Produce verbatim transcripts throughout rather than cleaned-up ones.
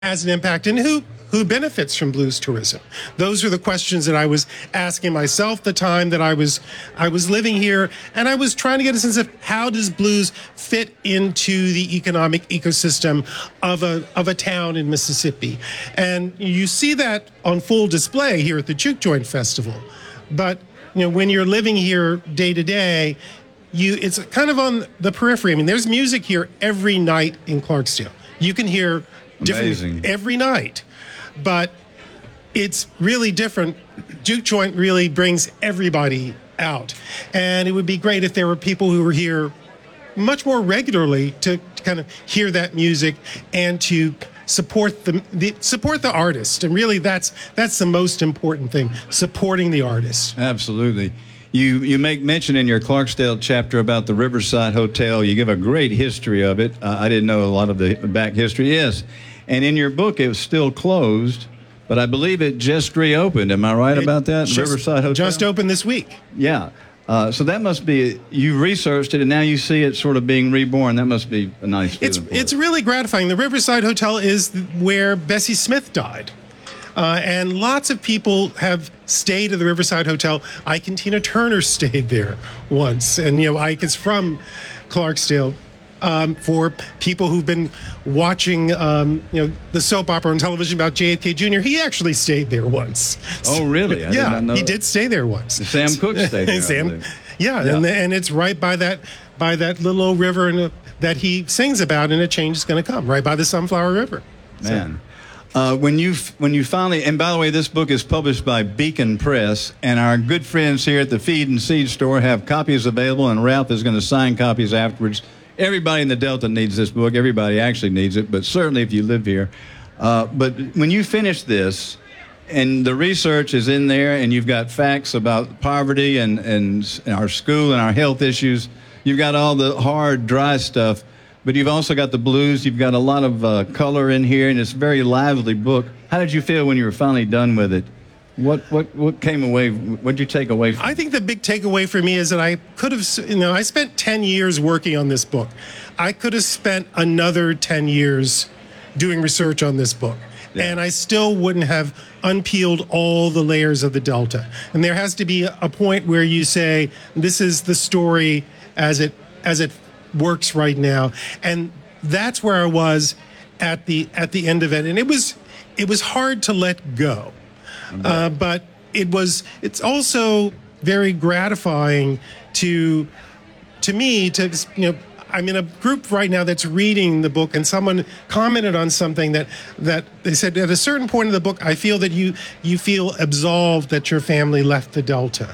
has an impact and who who benefits from blues tourism? Those are the questions that I was asking myself the time that I was I was living here, and I was trying to get a sense of how does blues fit into the economic ecosystem of a of a town in Mississippi. And you see that on full display here at the Juke Joint Festival. But you know, when you're living here day to day, you it's kind of on the periphery. I mean, there's music here every night in Clarksdale. You can hear different Amazing. every night, but it's really different. Juke Joint really brings everybody out, and it would be great if there were people who were here much more regularly to, to kind of hear that music and to support the, the support the artist. And really, that's that's the most important thing: supporting the artist. Absolutely. You you make mention in your Clarksdale chapter about the Riverside Hotel. You give a great history of it. Uh, I didn't know a lot of the back history. Yes. And in your book, it was still closed, but I believe it just reopened. Am I right It about that? just- Riverside Hotel? Just opened this week. Yeah. Uh, so that must be, you researched it, and now you see it sort of being reborn. That must be a nice feeling. It's for it's it. really gratifying. The Riverside Hotel is where Bessie Smith died. Uh, and lots of people have stayed at the Riverside Hotel. Ike and Tina Turner stayed there once. And, you know, Ike is from Clarksdale. Um, for people who've been watching, um, you know, the soap opera on television about J F K Junior, he actually stayed there once. Oh, really? I did yeah, not know he that. did stay there once. Sam Cooke stayed there, I Sam, believe. yeah, Yeah. And, and it's right by that by that little old river and, uh, that he sings about, and a change is going to come, right by the Sunflower River. So- Man. Uh, when you when you finally, and by the way, this book is published by Beacon Press, and our good friends here at the Feed and Seed store have copies available, and Ralph is going to sign copies afterwards. Everybody in the Delta needs this book. Everybody actually needs it, but certainly if you live here. Uh, but when you finish this, and the research is in there, and you've got facts about poverty and, and our school and our health issues, you've got all the hard, dry stuff, but you've also got the blues. You've got a lot of uh, color in here, and it's a very lively book. How did you feel when you were finally done with it? What what what came away? What did you take away from it? I think the big takeaway for me is that I could have, you know, I spent ten years working on this book. I could have spent another ten years doing research on this book. Yeah. And I still wouldn't have unpeeled all the layers of the Delta. And there has to be a point where you say, this is the story as it as it works right now. And that's where I was at the at the end of it. And it was it was hard to let go. Uh, but it was it's also very gratifying to to me to, you know, I'm in a group right now that's reading the book, and someone commented on something that that they said at a certain point in the book, I feel that you you feel absolved that your family left the Delta.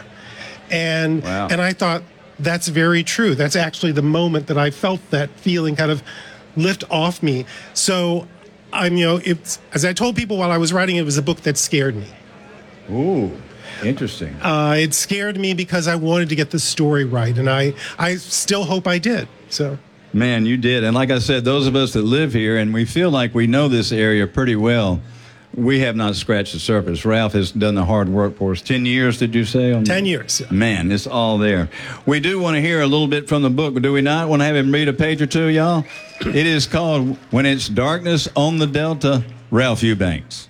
And Wow. and I thought that's very true. That's actually the moment that I felt that feeling kind of lift off me. So I'm, you know, it's, as I told people while I was writing, it was a book that scared me. Ooh, interesting. Uh, it scared me because I wanted to get the story right, and I, I still hope I did. So, Man, you did. And like I said, those of us that live here and we feel like we know this area pretty well, we have not scratched the surface. Ralph has done the hard work for us. Ten years, did you say? On ten years. Man, it's all there. We do want to hear a little bit from the book, but do we not want to have him read a page or two, y'all? It is called When It's Darkness on the Delta, Ralph Eubanks.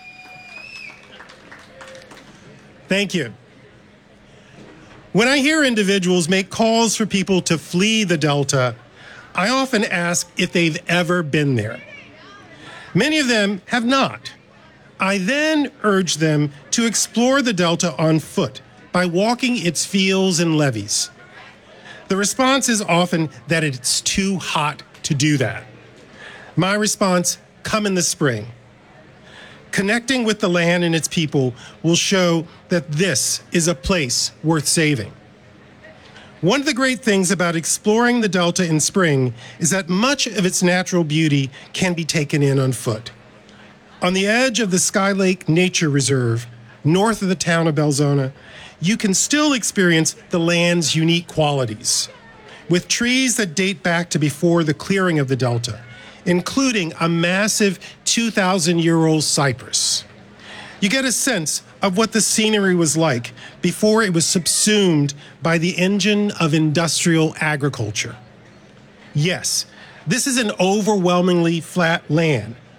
Thank you. When I hear individuals make calls for people to flee the Delta, I often ask if they've ever been there. Many of them have not. I then urge them to explore the Delta on foot by walking its fields and levees. The response is often that it's too hot to do that. My response, come in the spring. Connecting with the land and its people will show that this is a place worth saving. One of the great things about exploring the Delta in spring is that much of its natural beauty can be taken in on foot. On the edge of the Sky Lake Nature Reserve, north of the town of Belzona, you can still experience the land's unique qualities, with trees that date back to before the clearing of the Delta, including a massive two thousand year old cypress. You get a sense of what the scenery was like before it was subsumed by the engine of industrial agriculture. Yes, this is an overwhelmingly flat land,